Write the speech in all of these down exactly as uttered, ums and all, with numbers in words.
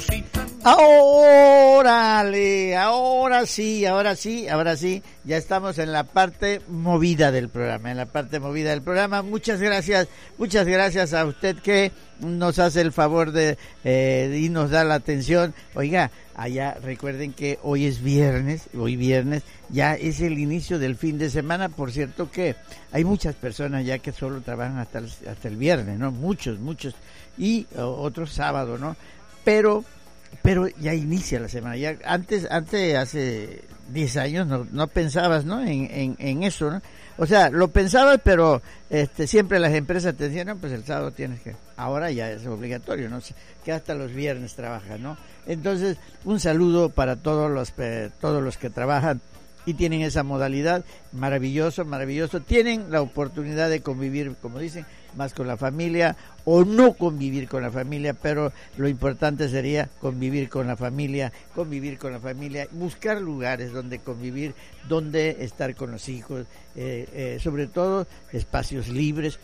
¡Órale! Ahora sí, ahora sí, ahora sí. Ya estamos en la parte movida del programa, en la parte movida del programa. Muchas gracias, muchas gracias a usted que nos hace el favor de eh, y nos da la atención. Oiga, allá recuerden que hoy es viernes, hoy viernes, ya es el inicio del fin de semana. Por cierto que hay muchas personas ya que solo trabajan hasta el, hasta el viernes, ¿no? Muchos, muchos. Y o, otros sábado, ¿no? Pero... pero ya inicia la semana. Ya antes, antes hace diez años no, no pensabas, ¿no? En, en, en eso, ¿no? O sea, lo pensabas, pero este siempre las empresas te decían, no, pues el sábado tienes que. Ahora ya es obligatorio, ¿no? Que hasta los viernes trabajan, ¿no? Entonces, un saludo para todos los eh, todos los que trabajan y tienen esa modalidad. Maravilloso, maravilloso. Tienen la oportunidad de convivir, como dicen, más con la familia o no convivir con la familia, pero lo importante sería convivir con la familia, convivir con la familia, buscar lugares donde convivir, donde estar con los hijos, eh, eh, sobre todo espacios libres,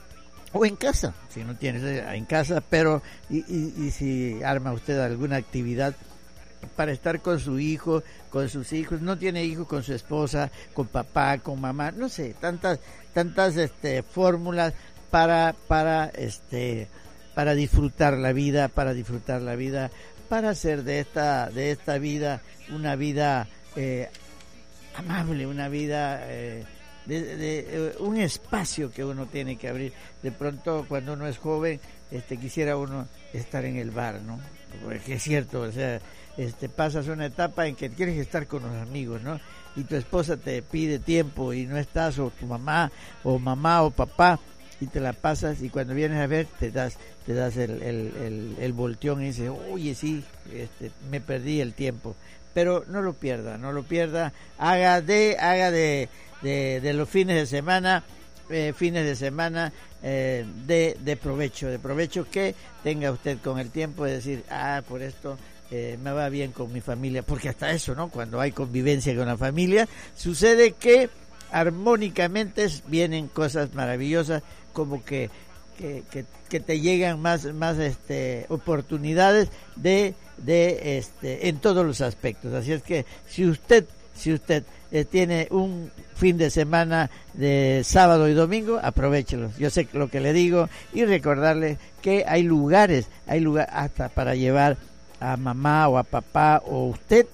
o en casa, si no tienes en casa, pero y, y, y si arma usted alguna actividad para estar con su hijo, con sus hijos, no tiene hijos, con su esposa, con papá, con mamá, no sé, tantas tantas este fórmulas para para este para disfrutar la vida, para disfrutar la vida, para hacer de esta de esta vida una vida eh, amable, una vida eh, de, de, de un espacio que uno tiene que abrir. De pronto cuando uno es joven, este quisiera uno estar en el bar, ¿no? Porque es cierto, o sea, este pasas una etapa en que quieres estar con los amigos, ¿no? Y tu esposa te pide tiempo y no estás, o tu mamá o mamá o papá, y te la pasas, y cuando vienes a ver te das te das el el, el, el volteón y dices, oye, sí, este, me perdí el tiempo. Pero no lo pierda, no lo pierda, haga de haga de de, de los fines de semana eh, fines de semana eh, de, de provecho, de provecho que tenga usted con el tiempo de decir, ah, por esto eh, me va bien con mi familia, porque hasta eso, ¿no? Cuando hay convivencia con la familia, sucede que armónicamente vienen cosas maravillosas, como que que, que, que te llegan más más este oportunidades de de este en todos los aspectos. Así es que si usted si usted eh, tiene un fin de semana de sábado y domingo, aprovéchelo. Yo sé lo que le digo, y recordarle que hay lugares, hay lugar hasta para llevar a mamá o a papá o usted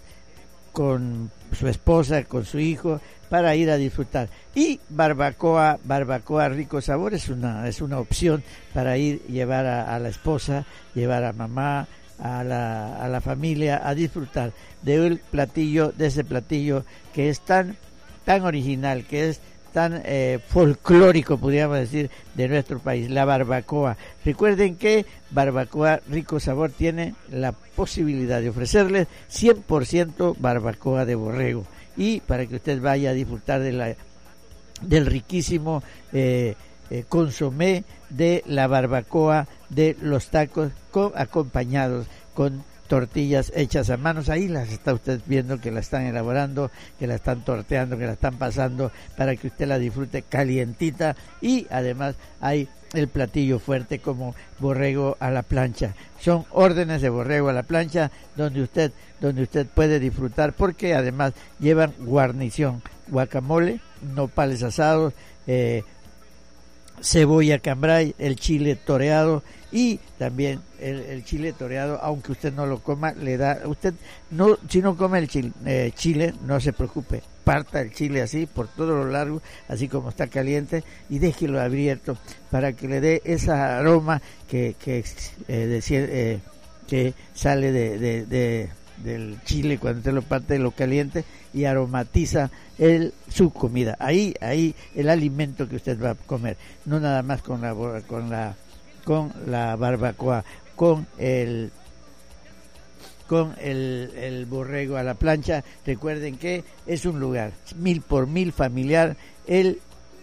con su esposa, con su hijo, para ir a disfrutar. Y barbacoa, barbacoa Rico Sabor es una es una opción para ir, llevar a, a la esposa, llevar a mamá, a la a la familia a disfrutar de un platillo, de ese platillo que es tan tan original, que es tan eh, folclórico, podríamos decir, de nuestro país, la barbacoa. Recuerden que Barbacoa Rico Sabor tiene la posibilidad de ofrecerles cien por ciento barbacoa de borrego, y para que usted vaya a disfrutar de la del riquísimo eh, eh, consomé de la barbacoa, de los tacos con, acompañados con tortillas hechas a manos. Ahí las está usted viendo que la están elaborando, que la están torteando, que la están pasando para que usted la disfrute calientita. Y además hay el platillo fuerte como borrego a la plancha. Son órdenes de borrego a la plancha donde usted donde usted puede disfrutar, porque además llevan guarnición, guacamole, nopales asados, eh, cebolla cambray, el chile toreado, y también el, el chile toreado, aunque usted no lo coma, le da, usted no, si no come el chile, eh, chile, no se preocupe, parta el chile así por todo lo largo, así como está caliente, y déjelo abierto para que le dé esa aroma que que eh, de, eh, que sale de, de, de del chile cuando usted lo parte, lo caliente, y aromatiza el su comida. Ahí ahí el alimento que usted va a comer, no nada más con la con la con la barbacoa, con el con el, el borrego a la plancha. Recuerden que es un lugar mil por mil familiar el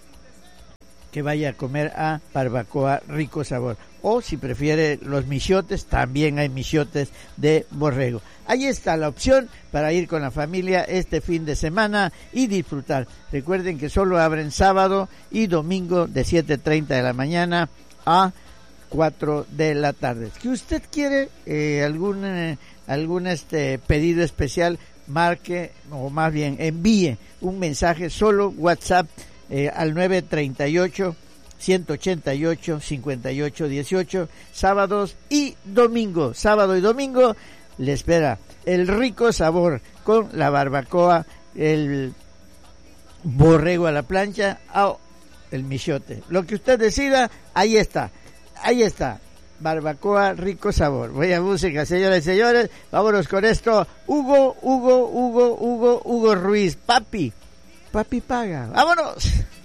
que vaya a comer a Barbacoa Rico Sabor. O si prefiere los michotes, también hay michotes de borrego. Ahí está la opción para ir con la familia este fin de semana y disfrutar. Recuerden que solo abren sábado y domingo de siete treinta de la mañana a cuatro de la tarde. Si usted quiere eh, algún, eh, algún este pedido especial, marque, o más bien envíe un mensaje, solo WhatsApp eh, al nueve treinta y ocho, ciento ochenta y ocho, cincuenta y ocho dieciocho, sábados y domingo, sábado y domingo le espera el rico sabor con la barbacoa, el borrego a la plancha o el michote, lo que usted decida, ahí está, ahí está, barbacoa, rico sabor. Voy a música, señores y señores, vámonos con esto. Hugo, Hugo, Hugo, Hugo, Hugo Ruiz, papi, papi paga, vámonos.